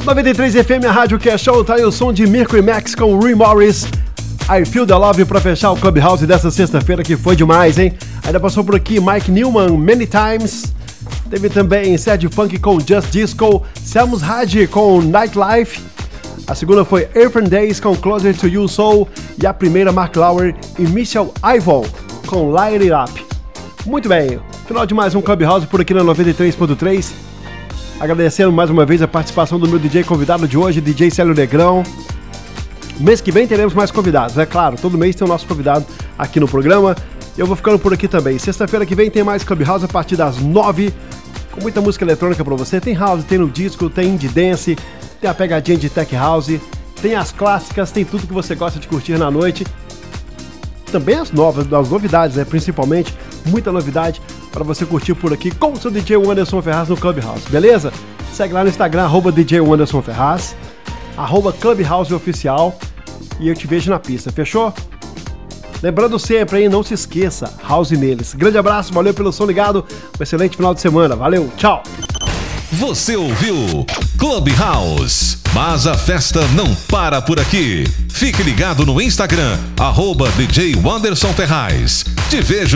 93 FM, a rádio que é show, tá aí o som de Mercury Max com Rui Morris. I Feel the Love pra fechar o Clubhouse dessa sexta-feira, que foi demais, hein? Ainda passou por aqui Mike Newman, Many Times. Teve também Sergio Funk com Just Disco, Samus Hadi com Nightlife. A segunda foi Earth and Days com Closer to You Soul. E a primeira, Mark Lauer e Michelle Ivon com Light It Up. Muito bem, final de mais um Clubhouse por aqui na 93.3. Agradecendo mais uma vez a participação do meu DJ convidado de hoje, DJ Célio Negrão. Mês que vem teremos mais convidados, é claro, todo mês tem o nosso convidado aqui no programa. Eu vou ficando por aqui também. Sexta-feira que vem tem mais Clubhouse a partir das 9, com muita música eletrônica pra você. Tem house, tem no disco, tem indie dance, tem a pegadinha de tech house, tem as clássicas, tem tudo que você gosta de curtir na noite. Também as novidades, né? Principalmente, muita novidade para você curtir por aqui com o seu DJ Anderson Ferraz no Clubhouse, beleza? Segue lá no Instagram, @DJ Anderson Ferraz, @Clubhouse Oficial, e eu te vejo na pista, fechou? Lembrando sempre, hein, não se esqueça, house neles. Grande abraço, valeu pelo som ligado, um excelente final de semana, valeu, tchau! Você ouviu Clubhouse, mas a festa não para por aqui. Fique ligado no Instagram, @DJ Anderson Ferraz. Te vejo